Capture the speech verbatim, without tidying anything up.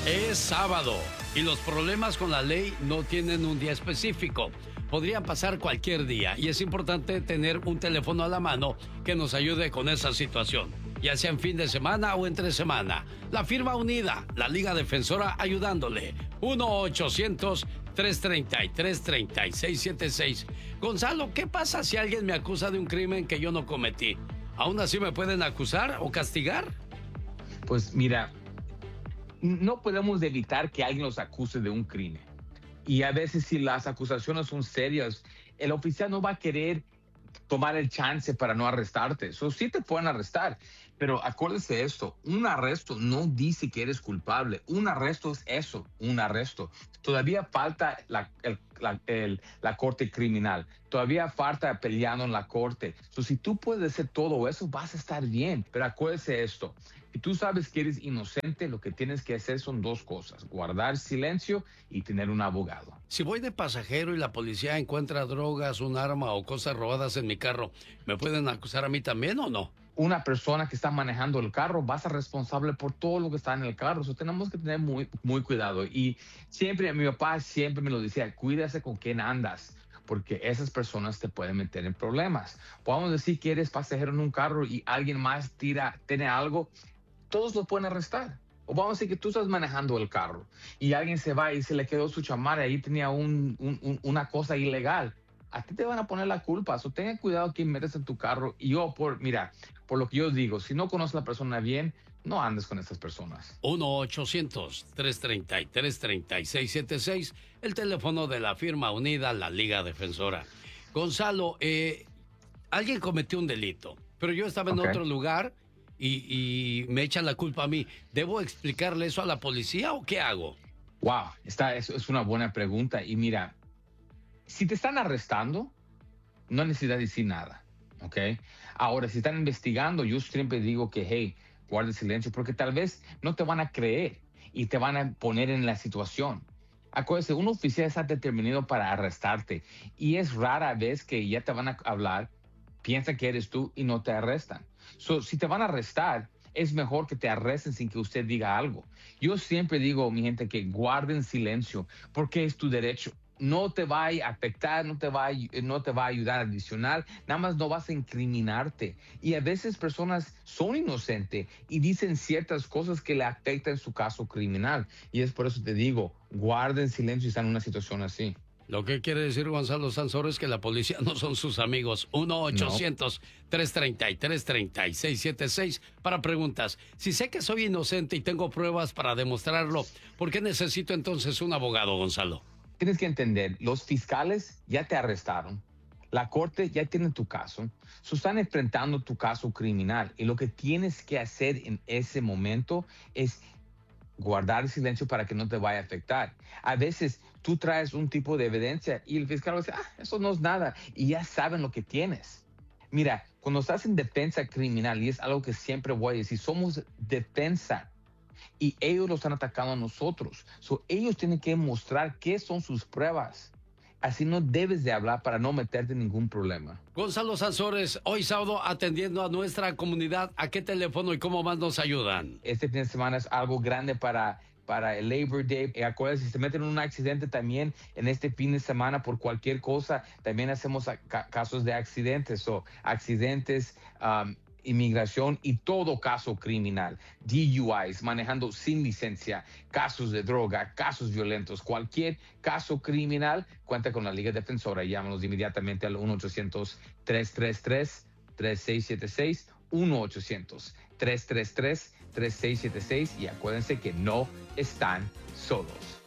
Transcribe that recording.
Es sábado y los problemas con la ley no tienen un día específico. Podrían pasar cualquier día y es importante tener un teléfono a la mano que nos ayude con esa situación, ya sea en fin de semana o entre semana. La firma unida, la Liga Defensora, ayudándole. uno ochocientos, tres treinta y tres, treinta y seis setenta y seis. Gonzalo, ¿qué pasa si alguien me acusa de un crimen que yo no cometí? ¿Aún así me pueden acusar o castigar? Pues mira, no podemos evitar que alguien los acuse de un crimen. Y a veces si las acusaciones son serias, el oficial no va a querer tomar el chance para no arrestarte. Eso sí te pueden arrestar, pero acuérdese esto, un arresto no dice que eres culpable. Un arresto es eso, un arresto. Todavía falta la, el, la, el, la corte criminal. Todavía falta peleando en la corte. So, si tú puedes hacer todo eso, vas a estar bien. Pero acuérdese esto, si tú sabes que eres inocente, lo que tienes que hacer son dos cosas: guardar silencio y tener un abogado. Si voy de pasajero y la policía encuentra drogas, un arma o cosas robadas en mi carro, ¿me pueden acusar a mí también o no? Una persona que está manejando el carro va a ser responsable por todo lo que está en el carro. Eso tenemos que tener muy, muy cuidado. Y siempre, mi papá siempre me lo decía, cuídate con quién andas, porque esas personas te pueden meter en problemas. Podemos decir que eres pasajero en un carro y alguien más tira, tiene algo, todos lo pueden arrestar. O vamos a decir que tú estás manejando el carro y alguien se va y se le quedó su chamarra y ahí tenía un, un, un, una cosa ilegal. A ti te van a poner la culpa. So, tenga cuidado quién metes en tu carro. Y yo, por, mira, por lo que yo digo, si no conoces a la persona bien, no andes con estas personas. uno ochocientos, tres treinta y tres, treinta y seis setenta y seis, el teléfono de la firma unida, la Liga Defensora. Gonzalo, eh, alguien cometió un delito, pero yo estaba en Okay. otro lugar y, y me echan la culpa a mí. ¿Debo explicarle eso a la policía o qué hago? Wow, esta es, es una buena pregunta. Y mira, si te están arrestando, no hay necesidad de decir nada, ¿ok? Ahora, si están investigando, yo siempre digo que, hey, guarda silencio, porque tal vez no te van a creer y te van a poner en la situación. Acuérdate, un oficial está determinado para arrestarte y es rara vez que ya te van a hablar, piensa que eres tú y no te arrestan. So, si te van a arrestar, es mejor que te arresten sin que usted diga algo. Yo siempre digo, mi gente, que guarden silencio porque es tu derecho. No te va a afectar, no te va a, no te va a ayudar adicional, nada más no vas a incriminarte. Y a veces personas son inocentes y dicen ciertas cosas que le afectan su caso criminal. Y es por eso te digo, guarden silencio si están en una situación así. Lo que quiere decir Gonzalo Sansoro es que la policía no son sus amigos. uno ochocientos, tres treinta y tres, treinta y seis setenta y seis para preguntas. Si sé que soy inocente y tengo pruebas para demostrarlo, ¿por qué necesito entonces un abogado, Gonzalo? Tienes que entender, los fiscales ya te arrestaron, la corte ya tiene tu caso, so están enfrentando tu caso criminal y lo que tienes que hacer en ese momento es guardar silencio para que no te vaya a afectar. A veces tú traes un tipo de evidencia y el fiscal va a decir, ah, eso no es nada, y ya saben lo que tienes. Mira, cuando estás en defensa criminal, y es algo que siempre voy a decir, somos defensa y ellos los están atacando a nosotros. So, ellos tienen que mostrar qué son sus pruebas. Así no debes de hablar para no meterte en ningún problema. Gonzalo Sansores, hoy sábado atendiendo a nuestra comunidad. ¿A qué teléfono y cómo más nos ayudan? Este fin de semana es algo grande para, para el Labor Day. Y acuérdense, si se meten en un accidente también en este fin de semana por cualquier cosa, también hacemos ca- casos de accidentes o accidentes, um, inmigración y todo caso criminal, D U Is, manejando sin licencia, casos de droga, casos violentos, cualquier caso criminal, cuenta con la Liga Defensora. Llámanos inmediatamente al uno ochocientos, tres tres tres, tres seis siete seis, uno ochocientos, tres tres tres, tres seis siete seis y acuérdense que no están solos.